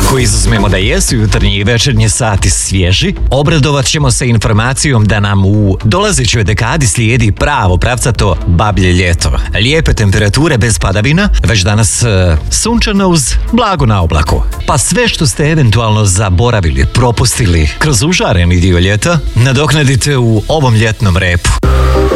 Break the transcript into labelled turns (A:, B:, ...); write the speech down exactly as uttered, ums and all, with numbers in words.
A: Ako izuzmemo da jesu jutarnji i večernji sati svježi, obradovat ćemo se informacijom da nam u dolazećoj dekadi slijedi pravo pravcato bablje ljeto. Lijepe temperature bez padavina, već danas e, sunčano uz blago na oblaku. Pa sve što ste eventualno zaboravili, propustili kroz užareni dio ljeta, nadoknadite u ovom ljetnom repu.